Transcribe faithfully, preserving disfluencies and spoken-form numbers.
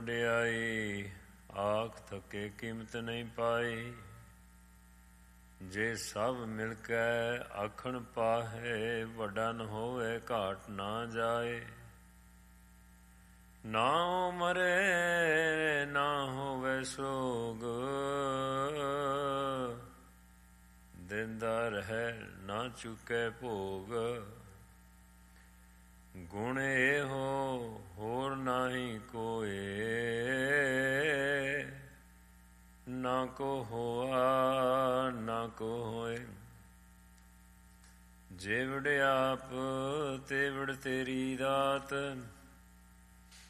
ਵਡਿਆਈ ਆਖ ਥਕੇ ਕੀਮਤ ਨਹੀਂ ਪਾਈ। ਜੇ ਸਭ ਮਿਲ ਕੇ ਆਖਣ ਪਾਹੇ, ਵੱਡਾ ਨ ਹੋਵੇ ਘਾਟ ਨਾ ਜਾਏ। ਨਾ ਮਰੇ ਨਾ ਹੋਵੇ ਸੋਗ, ਦਿੰਦਾ ਰਹਿ ਨਾ ਚੁੱਕੇ ਭੋਗ। ਗੁਣ ਇਹੋ ਹੋਰ ਨਾਹੀ ਕੋਏ, ਨਾ ਕੋ ਹੋਆ ਨਾ ਕੋ ਹੋਏ। ਜੇ ਵਿੜ ਆਪ ਤੇ ਵਿੜ ਤੇਰੀ ਦਾਤ,